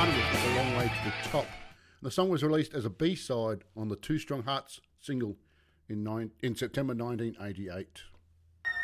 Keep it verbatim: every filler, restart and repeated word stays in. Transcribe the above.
Carnivals with A Long Way to the Top. The song was released as a B-side on the Two Strong Hearts single in, nine, in September nineteen eighty-eight.